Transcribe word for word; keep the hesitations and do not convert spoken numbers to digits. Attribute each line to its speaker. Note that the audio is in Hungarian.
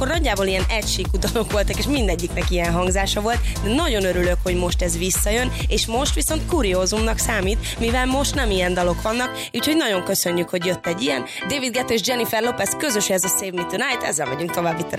Speaker 1: akkor nagyjából ilyen egysíkú dalok voltak, és mindegyiknek ilyen hangzása volt, de nagyon örülök, hogy most ez visszajön, és most viszont kuriózumnak számít, mivel most nem ilyen dalok vannak, úgyhogy nagyon köszönjük, hogy jött egy ilyen. David Guetta és Jennifer Lopez közös ez a Save Me Tonight, ezzel megyünk tovább itt a